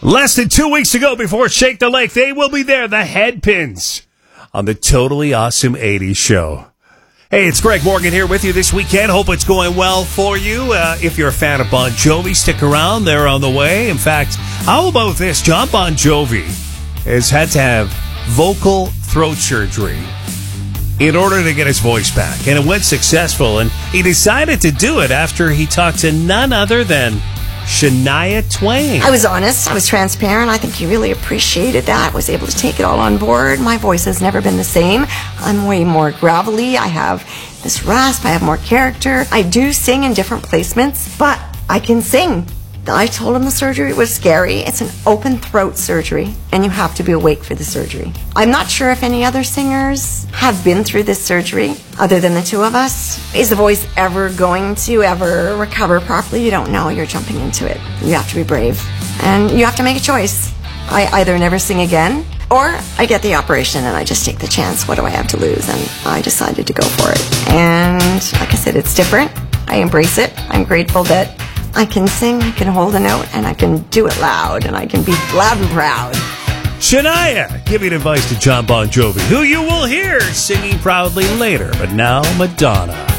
Less than 2 weeks to go before Shake the Lake. They will be there, the Headpins, on the Totally Awesome 80s show. Hey, it's Greg Morgan here with you this weekend. Hope it's going well for you. If you're a fan of Bon Jovi, stick around. They're on the way. In fact, how about this? John Bon Jovi has had to have vocal throat surgery in order to get his voice back. And it went successful. And he decided to do it after he talked to none other than Shania Twain. I was honest. I was transparent. I think he really appreciated that. I was able to take it all on board. My voice has never been the same. I'm way more gravelly. I have this rasp. I have more character. I do sing in different placements, but I can sing. I told him the surgery was scary. It's an open throat surgery, and you have to be awake for the surgery. I'm not sure if any other singers have been through this surgery other than the two of us. Is the voice ever going to ever recover properly? You don't know. You're jumping into it. You have to be brave, and you have to make a choice. I either never sing again, or I get the operation and I just take the chance. What do I have to lose? And I decided to go for it. And like I said, it's different. I embrace it. I'm grateful that I can sing, I can hold a note, and I can do it loud, and I can be loud and proud. Shania giving advice to John Bon Jovi, who you will hear singing proudly later. But now, Madonna.